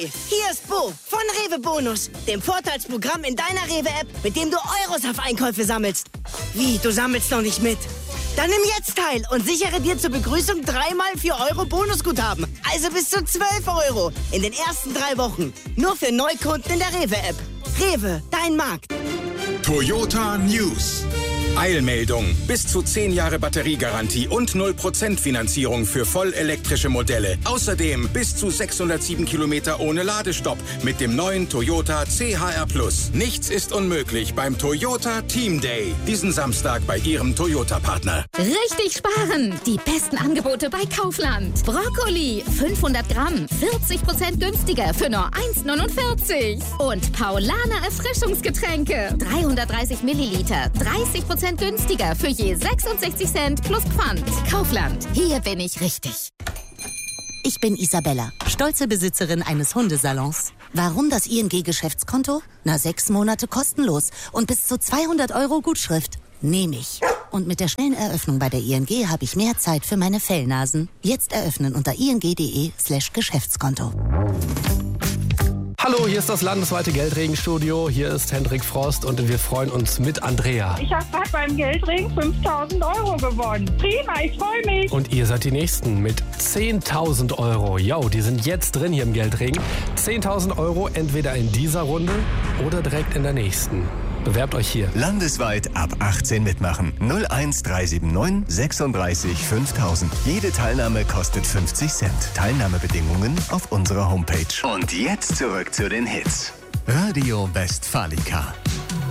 Hi, hier ist Bo von Rewe Bonus, dem Vorteilsprogramm in deiner Rewe-App, mit dem du Euros auf Einkäufe sammelst. Wie, du sammelst noch nicht mit? Dann nimm jetzt teil und sichere dir zur Begrüßung 3x 4 Euro Bonusguthaben. Also bis zu 12 Euro in den ersten 3 Wochen. Nur für Neukunden in der Rewe-App. Rewe, dein Markt. Toyota News. Eilmeldung. Bis zu 10 Jahre Batteriegarantie und 0% Finanzierung für vollelektrische Modelle. Außerdem bis zu 607 Kilometer ohne Ladestopp mit dem neuen Toyota CHR+. Nichts ist unmöglich beim Toyota Team Day. Diesen Samstag bei Ihrem Toyota-Partner. Richtig sparen! Die besten Angebote bei Kaufland. Brokkoli 500 Gramm, 40% günstiger für nur 1,49. Und Paulaner Erfrischungsgetränke 330 Milliliter, 30% günstiger für je 66 Cent plus Pfand. Kaufland, hier bin ich richtig. Ich bin Isabella, stolze Besitzerin eines Hundesalons. Warum das ING-Geschäftskonto? 6 Monate kostenlos und bis zu 200 Euro Gutschrift. Nehme ich. Und mit der schnellen Eröffnung bei der ING habe ich mehr Zeit für meine Fellnasen. Jetzt eröffnen unter ing.de/Geschäftskonto. Hallo, hier ist das landesweite Geldregenstudio. Hier ist Hendrik Frost und wir freuen uns mit Andrea. Ich habe gerade beim Geldregen 5.000 Euro gewonnen. Prima, ich freue mich. Und ihr seid die Nächsten mit 10.000 Euro. Jo, die sind jetzt drin hier im Geldregen. 10.000 Euro entweder in dieser Runde oder direkt in der nächsten. Bewerbt euch hier. Landesweit ab 18 mitmachen. 01379 36 5000. Jede Teilnahme kostet 50 Cent. Teilnahmebedingungen auf unserer Homepage. Und jetzt zurück zu den Hits. Radio Westfalica.